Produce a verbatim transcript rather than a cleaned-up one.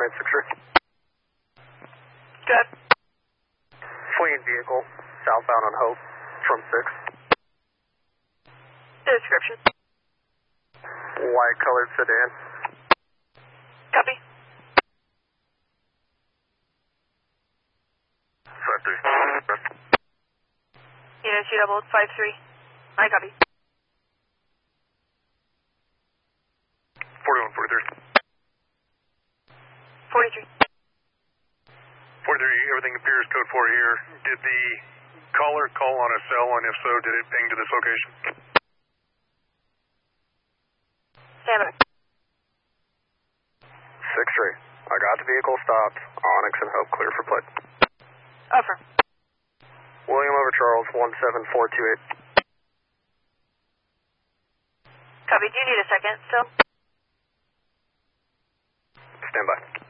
eight six three. Good. Fleeing vehicle, southbound on Hope, from six. Description. White colored sedan. Copy. five three. Unit two double five three. I copy. forty-one forty-three. forty-three. forty-three, everything appears code four here. Did the caller call on a cell, and if so, did it ping to this location? Stand by. six three. I got the vehicle stopped. Onyx and Hope clear for plate. Affirm. William over Charles, one seven four two eight. Copy. Do you need a second still? Stand by.